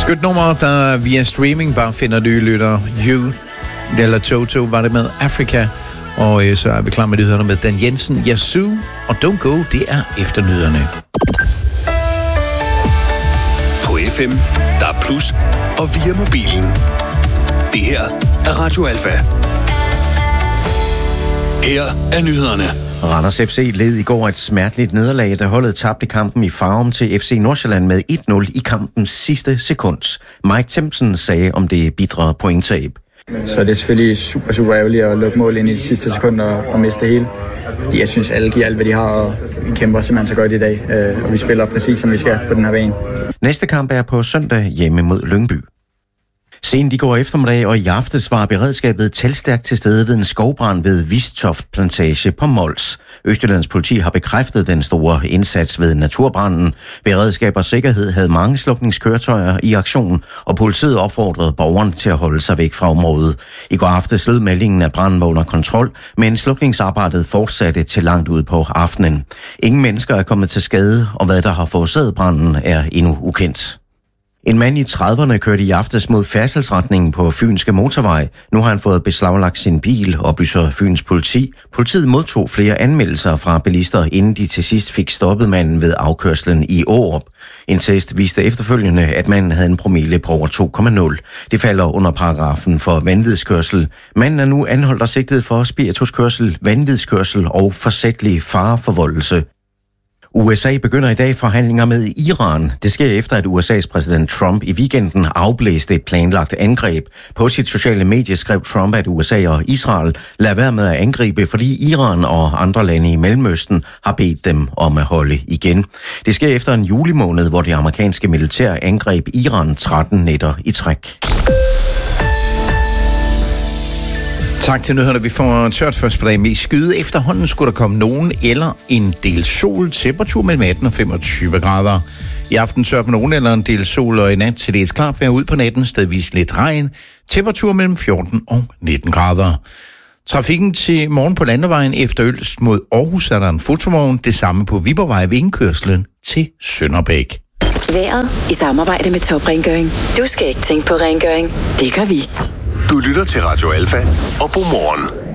Skønt nummer, der via streaming bare finder nye lyttere. You, eller Toto, var det med Africa. Og så er vi klar med nyhederne med Dan Jensen, Yazoo og Don't Go, det er efter nyhederne. På FM, der er plus, og via mobilen. Det her er Radio Alfa. Her er nyhederne. Randers FC led i går et smerteligt nederlag, da holdet tabte kampen i Farum til FC Nordsjælland med 1-0 i kampens sidste sekund. Mike Tempson sagde om det bitre pointtab. Så det er selvfølgelig super, super ærgerligt at lukke mål ind i de sidste sekunder og miste det hele. Fordi jeg synes, alle giver alt, hvad de har, og vi kæmper simpelthen så godt i dag. Og vi spiller præcis, som vi skal på den her bane. Næste kamp er på søndag hjemme mod Lyngby. Sent i går eftermiddag og i aftes var beredskabet tilstærkt til stede ved en skovbrand ved Vistoft Plantage på Mols. Østjyllands politi har bekræftet den store indsats ved naturbranden. Beredskab og sikkerhed havde mange slukningskøretøjer i aktion, og politiet opfordrede borgerne til at holde sig væk fra området. I går aftes lød meldingen, at branden var under kontrol, men slukningsarbejdet fortsatte til langt ud på aftenen. Ingen mennesker er kommet til skade, og hvad der har forårsaget branden er endnu ukendt. En mand i 30'erne kørte i aftes mod færdselsretningen på Fynske Motorvej. Nu har han fået beslaglagt sin bil, oplyser Fyns politi. Politiet modtog flere anmeldelser fra bilister, inden de til sidst fik stoppet manden ved afkørslen i Aarup. En test viste efterfølgende, at manden havde en promille på over 2,0. Det falder under paragrafen for vanvidskørsel. Manden er nu anholdt og sigtet for spirituskørsel, vanvidskørsel og forsætlig fareforvoldelse. USA begynder i dag forhandlinger med Iran. Det sker efter, at USA's præsident Trump i weekenden afblæste et planlagt angreb. På sit sociale medie skrev Trump, at USA og Israel lader være med at angribe, fordi Iran og andre lande i Mellemøsten har bedt dem om at holde igen. Det sker efter en julemåned, hvor det amerikanske militær angreb Iran 13 nætter i træk. Tak til nyhederne. Vi får tørt først på dag med skyde. Efterhånden skulle der komme nogen eller en del sol. Temperatur mellem 18 og 25 grader. I aften tørt på nogen eller en del sol, og i nat til det klart vejr ud på natten. Stedvis lidt regn. Temperatur mellem 14 og 19 grader. Trafikken til morgen på landevejen efter Ølst mod Aarhus er der en fotovogn. Det samme på Viborgvej ved indkørslen til Sønderbæk. Vejret i samarbejde med Top Rengøring. Du skal ikke tænke på rengøring. Det gør vi. Du lytter til Radio Alfa og Godmorgen.